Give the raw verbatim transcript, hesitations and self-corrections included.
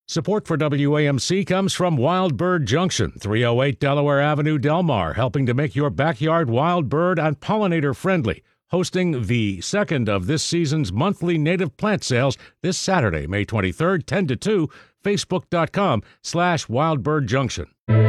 Support for W A M C comes from Wild Bird Junction, three oh eight Delaware Avenue, Del Mar, helping to make your backyard wild bird and pollinator friendly. Hosting the second of this season's monthly native plant sales this Saturday, May twenty-third, ten to two, facebook.com slash wildbirdjunction.